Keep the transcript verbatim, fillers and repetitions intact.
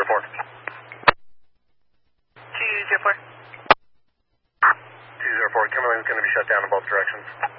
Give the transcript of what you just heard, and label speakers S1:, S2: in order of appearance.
S1: zero four.
S2: two zero four.
S1: two zero four, Kimberly is going to be shut down in both directions.